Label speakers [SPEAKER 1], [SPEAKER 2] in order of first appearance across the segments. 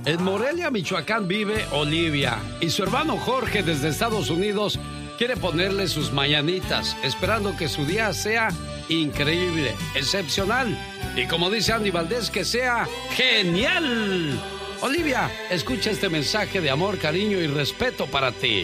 [SPEAKER 1] En Morelia, Michoacán, vive Olivia y su hermano Jorge desde Estados Unidos quiere ponerle sus mañanitas, esperando que su día sea increíble, excepcional y, como dice Andy Valdés, que sea genial. Olivia, escucha este mensaje de amor, cariño y respeto para ti.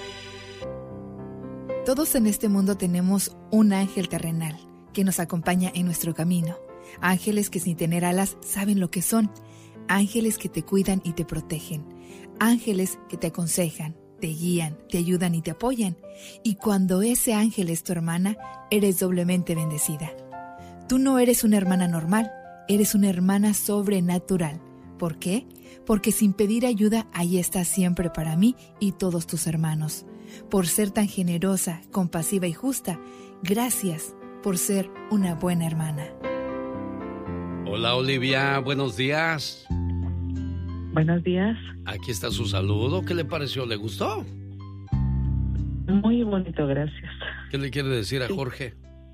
[SPEAKER 2] Todos en este mundo tenemos un ángel terrenal que nos acompaña en nuestro camino. Ángeles que sin tener alas saben lo que son. Ángeles que te cuidan y te protegen. Ángeles que te aconsejan, te guían, te ayudan y te apoyan. Y cuando ese ángel es tu hermana, eres doblemente bendecida. Tú no eres una hermana normal, eres una hermana sobrenatural. ¿Por qué? Porque sin pedir ayuda, ahí estás siempre para mí y todos tus hermanos. Por ser tan generosa, compasiva y justa, gracias por ser una buena hermana.
[SPEAKER 1] Hola Olivia, buenos días.
[SPEAKER 3] Buenos días.
[SPEAKER 1] Aquí está su saludo. ¿Qué le pareció? ¿Le gustó?
[SPEAKER 3] Muy bonito, gracias.
[SPEAKER 1] ¿Qué le quiere decir a Jorge?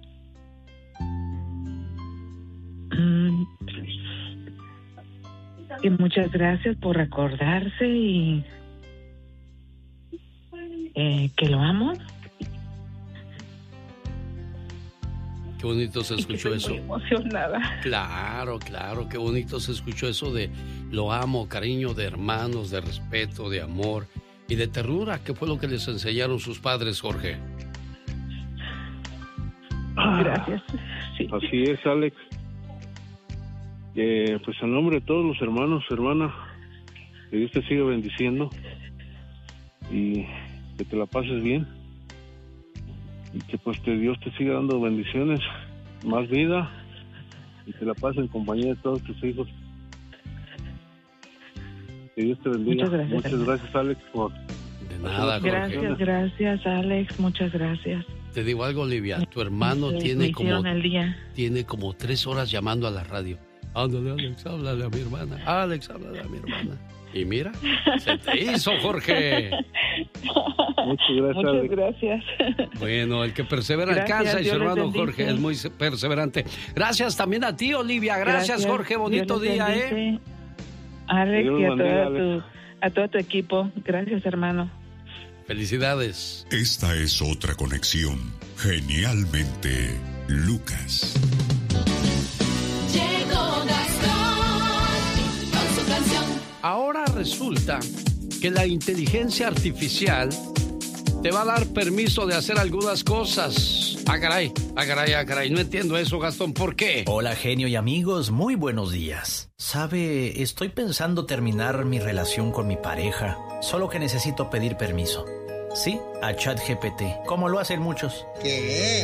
[SPEAKER 3] Y muchas gracias por recordarse y que lo amo.
[SPEAKER 1] Qué bonito se escuchó eso.
[SPEAKER 3] Estoy muy emocionada.
[SPEAKER 1] Claro, qué bonito se escuchó eso de lo amo, cariño, de hermanos, de respeto, de amor y de ternura. ¿Qué fue lo que les enseñaron sus padres, Jorge?
[SPEAKER 3] Gracias. Sí.
[SPEAKER 4] Así es, Alex. Pues en nombre de todos los hermanos, hermana, que Dios te siga bendiciendo y que te la pases bien y que pues que Dios te siga dando bendiciones, más vida y que la pases en compañía de todos tus hijos. Que Dios te bendiga. Muchas gracias, Alex, por...
[SPEAKER 1] De nada, Jorge.
[SPEAKER 3] Gracias, Alex, muchas gracias.
[SPEAKER 1] Te digo algo, Olivia, tu hermano tiene como 3 horas llamando a la radio. Ándale, Alex, háblale a mi hermana. Alex, háblale a mi hermana. Y mira, se te hizo, Jorge.
[SPEAKER 3] Muchas gracias.
[SPEAKER 1] Bueno, el que persevera alcanza y su hermano Jorge es muy perseverante. Gracias también a ti, Olivia. Gracias, Jorge. Bonito día, ¿eh?
[SPEAKER 3] Alex, y a todo tu equipo. Gracias, hermano.
[SPEAKER 1] Felicidades.
[SPEAKER 5] Esta es otra conexión. Genialmente, Lucas.
[SPEAKER 6] Llegó Gastón con su canción.
[SPEAKER 1] Ahora resulta que la inteligencia artificial te va a dar permiso de hacer algunas cosas. Ah, caray. No entiendo eso, Gastón. ¿Por qué?
[SPEAKER 7] Hola, genio y amigos. Muy buenos días. Sabe, estoy pensando terminar mi relación con mi pareja. Solo que necesito pedir permiso. Sí, a ChatGPT, como lo hacen muchos.
[SPEAKER 8] ¿Qué?